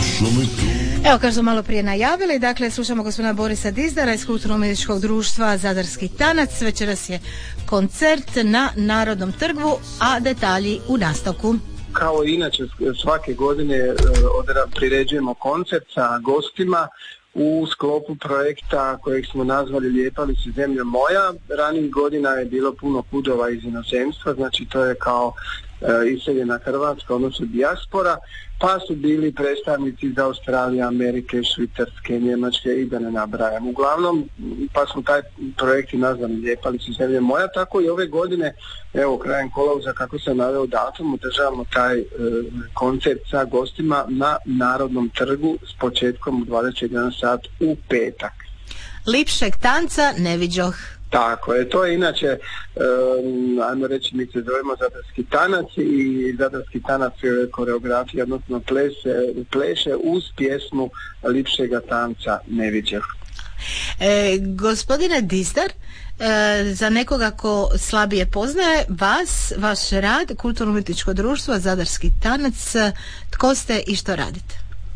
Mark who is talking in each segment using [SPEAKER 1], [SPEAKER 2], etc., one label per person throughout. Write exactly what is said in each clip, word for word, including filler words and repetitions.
[SPEAKER 1] Evo, kao što malo prije najavili, dakle, slušamo gospodina Borisa Dizdara iz Kulturno-umjetničkog društva Zadarski tanac. Večeras je koncert na Narodnom trgu, a detalji u nastavku.
[SPEAKER 2] Kao inače, svake godine priređujemo koncert sa gostima u sklopu projekta kojeg smo nazvali Lijepa li si zemlja moja. Ranijih godina je bilo puno pudova iz inozemstva, znači to je kao e, iseljena Hrvatska, odnosno dijaspora, pa su bili predstavnici iz Australije, Amerike, Švicarske, Njemačke i da ne nabrajam. Uglavnom, pa smo taj projekt i nazvali Lijepa li si zemlja moja, tako i ove godine, evo krajem kolovoza, kako sam naveo datum, održavamo taj e, koncert sa gostima na Narodnom trgu s početkom u dvadeset jedan sat u petak.
[SPEAKER 1] Lipšeg tanca ne viđoh.
[SPEAKER 2] Tako je, to je inače, um, ajmo reći, mi se zovemo Zadarski tanac i Zadarski tanac koreografija, odnosno pleše, pleše uz pjesmu Lipšega tanca ne viđoh.
[SPEAKER 1] E, gospodine Dizdar, e, za nekoga ko slabije poznaje vas, vaš rad, Kulturno-umjetničko društvo Zadarski tanac, tko ste i što radite?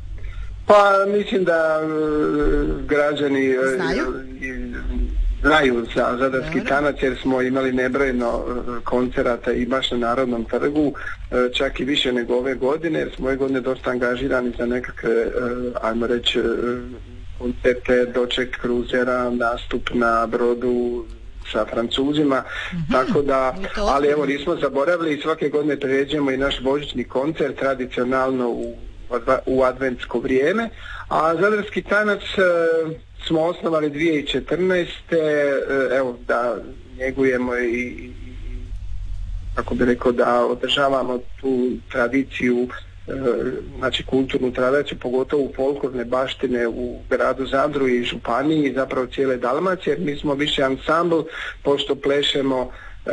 [SPEAKER 2] Pa mislim da uh, građani
[SPEAKER 1] znaju,
[SPEAKER 2] uh, znaju za Zadarski Dobre. tanac, jer smo imali nebrojeno uh, koncerata i baš na Narodnom trgu, uh, čak i više nego ove godine, jer smo ove godine dosta angažirani za nekakve, uh, ajmo reći, uh, koncerte, doček kruzera, nastup na brodu sa Francuzima, mm-hmm. tako da, ali evo nismo zaboravili i svake godine priređujemo i naš božićni koncert tradicionalno u u adventsko vrijeme, a Zadarski tanac e, smo osnovali dvije tisuće četrnaeste. E, evo da njegujemo i, i kako bi rekao, da održavamo tu tradiciju, e, znači kulturnu tradiciju, pogotovo folklorne baštine u gradu Zadru i županiji i zapravo cijele Dalmacije, jer mi smo više ansambl, pošto plešemo e,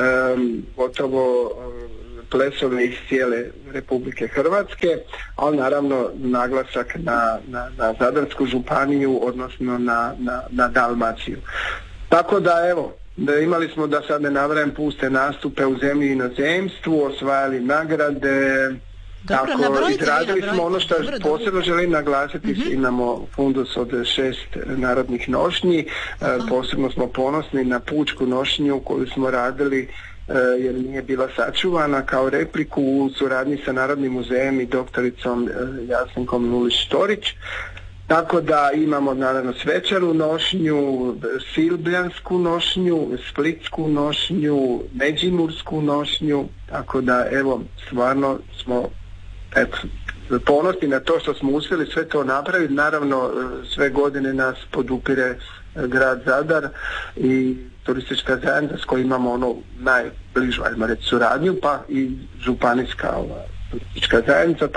[SPEAKER 2] gotovo plesove iz cijele Republike Hrvatske, ali naravno naglasak na, na, na Zadarsku županiju, odnosno na, na, na Dalmaciju. Tako da evo, da imali smo, da sad ne nabrajam, puste nastupe u zemlji i inozemstvu, osvajali nagrade.
[SPEAKER 1] Dobro,
[SPEAKER 2] tako,
[SPEAKER 1] nabrojite,
[SPEAKER 2] izradili
[SPEAKER 1] nabrojite.
[SPEAKER 2] smo ono što dobro, posebno dobro. želim naglasiti, mm-hmm. imamo fundus od šest narodnih nošnji, Aha. posebno smo ponosni na pučku nošnju koju smo radili jer nije bila sačuvana, kao repliku u suradnji sa Narodnim muzejem i doktoricom Jasenkom Nulić-Štorić. Tako da imamo naravno svečaru nošnju, silbljansku nošnju, splitsku nošnju, međimursku nošnju, tako da evo stvarno smo eto, ponosni na to što smo uspjeli sve to napraviti. Naravno sve godine nas podupire grad Zadar i turistička zajednica s kojoj imamo ono najbližu, ajmo reći, suradnju, pa i županijska ova, turistička zajednica.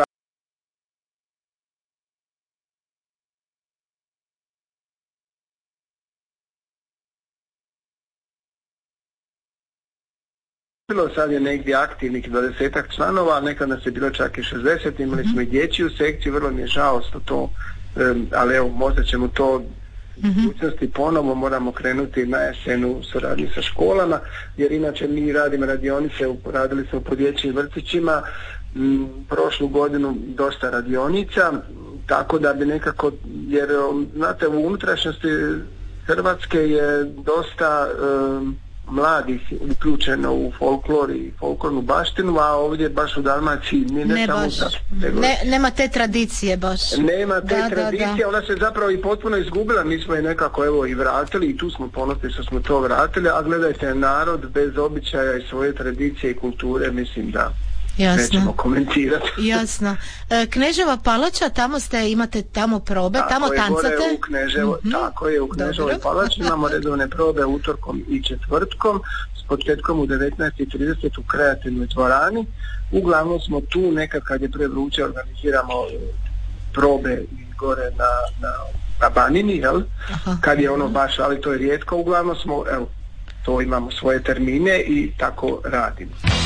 [SPEAKER 2] Sad je negdje aktivnih dvadesetak članova, a nekad nas je bilo čak i šezdeset, imali smo i dječju sekciju, vrlo mi je žao što to, um, ali evo, možda ćemo to u budućnosti mm-hmm. ponovo moramo krenuti na jesen u suradnji sa školama, jer inače mi radimo radionice, radili smo po dječjim vrtićima, m, prošlu godinu dosta radionica, tako da bi nekako, jer znate, u unutrašnjosti Hrvatske je dosta um, mladih uključeno u folklor i folklornu baštinu, a ovdje baš u Dalmaciji ne,
[SPEAKER 1] ne
[SPEAKER 2] samo
[SPEAKER 1] baš,
[SPEAKER 2] za, nego,
[SPEAKER 1] ne, nema te tradicije baš.
[SPEAKER 2] Nema te
[SPEAKER 1] da,
[SPEAKER 2] tradicije, da, da. Ona se zapravo i potpuno izgubila, mi smo je nekako evo i vratili i tu smo ponosni što smo to vratili, a gledajte, narod bez običaja i svoje tradicije i kulture, mislim da
[SPEAKER 1] Jasno.
[SPEAKER 2] nećemo komentirati.
[SPEAKER 1] Jasno. E, Kneževa palača, tamo ste, imate tamo probe,
[SPEAKER 2] tako
[SPEAKER 1] tamo
[SPEAKER 2] je,
[SPEAKER 1] tancate?
[SPEAKER 2] Gore u Kneževo, mm-hmm. Tako je, u Kneževoj palači imamo redovne probe utorkom i četvrtkom, s početkom u devetnaest i trideset u kreativnoj dvorani. Uglavnom smo tu nekad kad je prevruće organiziramo probe gore na, na, na Banini, jel? Aha. Kad je ono baš, ali to je rijetko, uglavnom smo, evo, to imamo svoje termine i tako radimo.